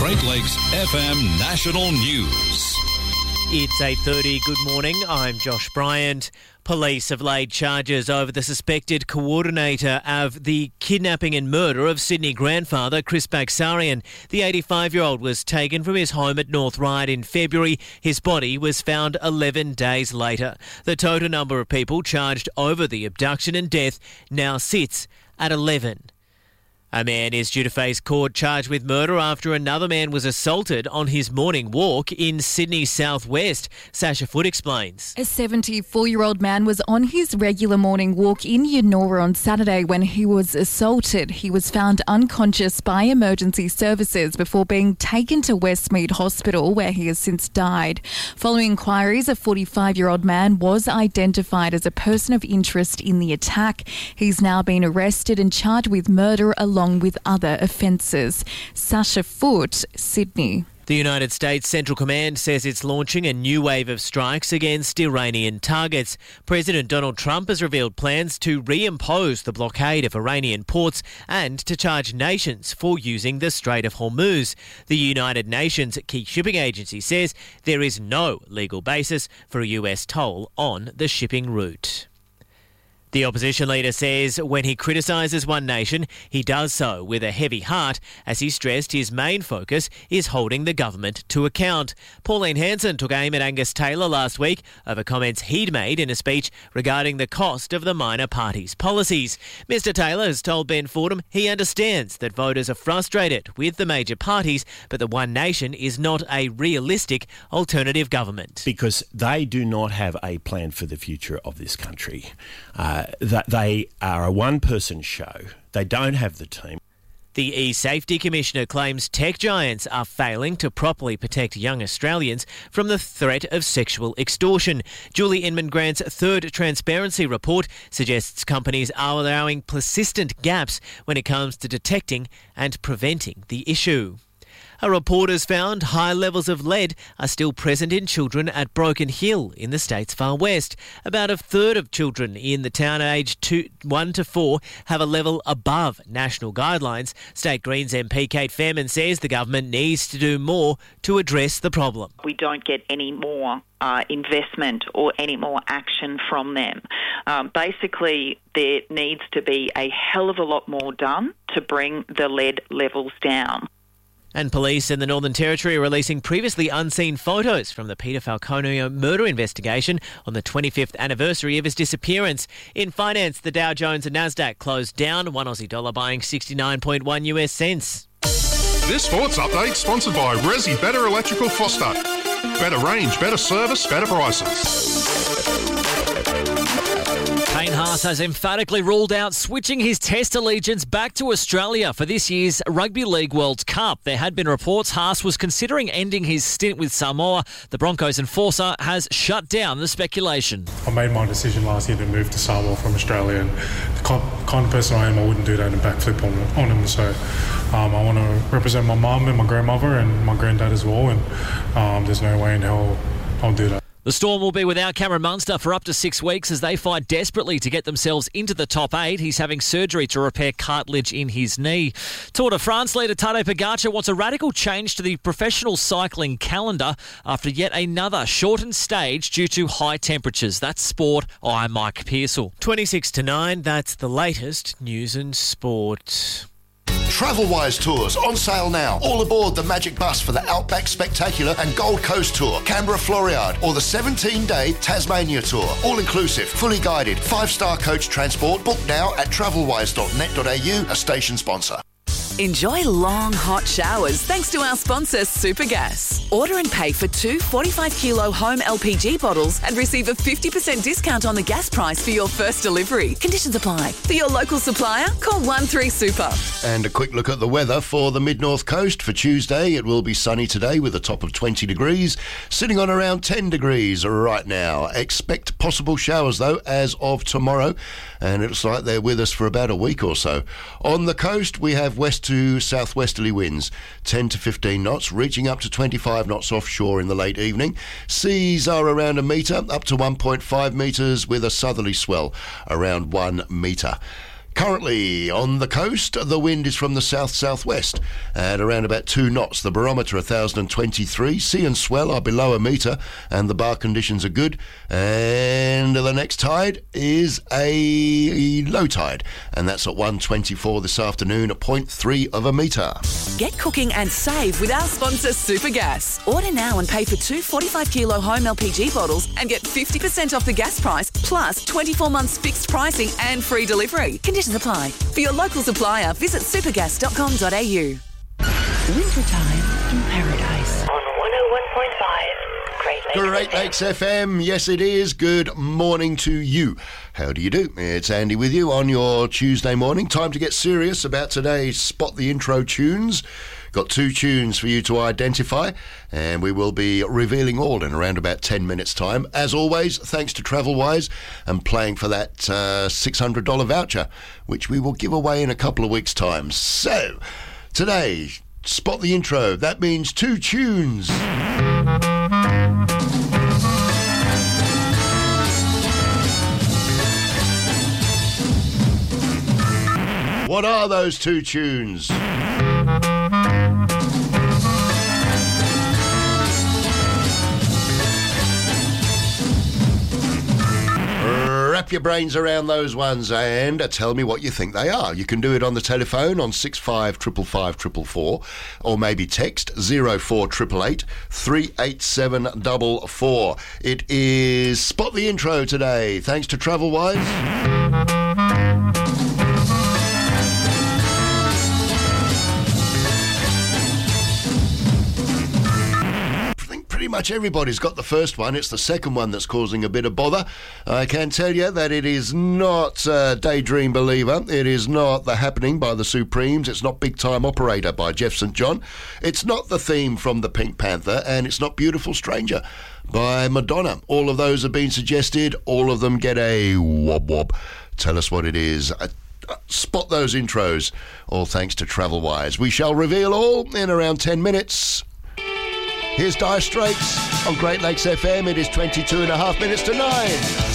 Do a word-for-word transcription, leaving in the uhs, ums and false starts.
Great Lakes F M National News. It's eight thirty. Good morning. I'm Josh Bryant. Police have laid charges over the suspected coordinator of the kidnapping and murder of Sydney grandfather Chris Bagsarian. The eighty-five-year-old was taken from his home at North Ryde in February. His body was found eleven days later. The total number of people charged over the abduction and death now sits at eleven. A man is due to face court charged with murder after another man was assaulted on his morning walk in Sydney's southwest. Sasha Foote explains. A seventy-four-year-old man was on his regular morning walk in Yennora on Saturday when he was assaulted. He was found unconscious by emergency services before being taken to Westmead Hospital, where he has since died. Following inquiries, a forty-five-year-old man was identified as a person of interest in the attack. He's now been arrested and charged with murder along with other offences. Sasha Foote, Sydney. The United States Central Command says it's launching a new wave of strikes against Iranian targets. President Donald Trump has revealed plans to reimpose the blockade of Iranian ports and to charge nations for using the Strait of Hormuz. The United Nations key shipping agency says there is no legal basis for a U S toll on the shipping route. The opposition leader says when he criticises one nation, he does so with a heavy heart, as he stressed his main focus is holding the government to account. Pauline Hanson took aim at Angus Taylor last week over comments he'd made in a speech regarding the cost of the minor party's policies. Mister Taylor has told Ben Fordham he understands that voters are frustrated with the major parties, but that one nation is not a realistic alternative government. Because they do not have a plan for the future of this country. Uh, that they are a one-person show. They don't have the team. The E-Safety Commissioner claims tech giants are failing to properly protect young Australians from the threat of sexual extortion. Julie Inman-Grant's third transparency report suggests companies are allowing persistent gaps when it comes to detecting and preventing the issue. A report has found high levels of lead are still present in children at Broken Hill in the state's far west. About a third of children in the town aged two, one to four have a level above national guidelines. State Greens M P Kate Fairman says the government needs to do more to address the problem. We don't get any more uh, investment or any more action from them. Um, basically, there needs to be a hell of a lot more done to bring the lead levels down. And police in the Northern Territory are releasing previously unseen photos from the Peter Falconio murder investigation on the twenty-fifth anniversary of his disappearance. In finance, the Dow Jones and Nasdaq closed down, one Aussie dollar buying sixty-nine point one US cents. This sports update sponsored by Resi Better Electrical Foster. Better range, better service, better prices. Payne Haas has emphatically ruled out switching his Test allegiance back to Australia for this year's Rugby League World Cup. There had been reports Haas was considering ending his stint with Samoa. The Broncos enforcer has shut down the speculation. I made my decision last year to move to Samoa from Australia, and the kind of person I am, I wouldn't do that and backflip on, on him. So um, I want to represent my mum and my grandmother and my granddad as well, and um, there's no way in hell I'll do that. The Storm will be without Cameron Munster for up to six weeks as they fight desperately to get themselves into the top eight. He's having surgery to repair cartilage in his knee. Tour de France leader Tadej Pogacar wants a radical change to the professional cycling calendar after yet another shortened stage due to high temperatures. That's sport. I'm Mike Pearsall. twenty-six to nine, that's the latest news and sport. Travelwise Tours on sale now. All aboard the Magic Bus for the Outback Spectacular and Gold Coast Tour, Canberra Floriade, or the seventeen-day Tasmania Tour. All inclusive, fully guided, five-star coach transport. Book now at travelwise dot net dot a u, a station sponsor. Enjoy long, hot showers thanks to our sponsor, Supergas. Order and pay for two forty-five kilo home L P G bottles and receive a fifty percent discount on the gas price for your first delivery. Conditions apply. For your local supplier, call one three super. And a quick look at the weather for the mid-north coast for Tuesday. It will be sunny today with a top of twenty degrees, sitting on around ten degrees right now. Expect possible showers, though, as of tomorrow, and it looks like they're with us for about a week or so. On the coast, we have west to southwesterly winds, ten to fifteen knots, reaching up to twenty-five knots offshore in the late evening. Seas are around a metre, up to one point five metres, with a southerly swell around one metre. Currently on the coast, the wind is from the south-southwest at around about two knots. The barometer one thousand twenty-three. Sea and swell are below a metre and the bar conditions are good. And the next tide is a low tide, and that's at one twenty-four this afternoon at zero point three of a metre. Get cooking and save with our sponsor Supergas. Order now and pay for two forty-five kilo home L P G bottles and get fifty percent off the gas price plus twenty-four months fixed pricing and free delivery. Conditions apply. For your local supplier, visit supergas dot com dot a u. Wintertime in paradise. On one oh one point five. Great Lakes, Great Lakes F M. Yes, it is. Good morning to you. How do you do? It's Andy with you on your Tuesday morning. Time to get serious about today's Spot the Intro tunes. Got two tunes for you to identify, and we will be revealing all in around about ten minutes' time. As always, thanks to TravelWise and playing for that uh, six hundred dollars voucher, which we will give away in a couple of weeks' time. So, today, Spot the Intro. That means two tunes. What are those two tunes? Wrap your brains around those ones and tell me what you think they are. You can do it on the telephone on six five five five five four four or maybe text zero four eight eight eight three eight seven four four. It is Spot the Intro today, thanks to TravelWise. Pretty much everybody's got the first one. It's the second one that's causing a bit of bother. I can tell you that it is not uh, Daydream Believer. It is not The Happening by the Supremes. It's not Big Time Operator by Jeff Saint John. It's not the theme from the Pink Panther. And it's not Beautiful Stranger by Madonna. All of those have been suggested. All of them get a wob wob. Tell us what it is. Uh, spot those intros. All thanks to TravelWise. We shall reveal all in around ten minutes. Here's Dire Straits on Great Lakes F M. It is twenty-two and a half minutes to nine.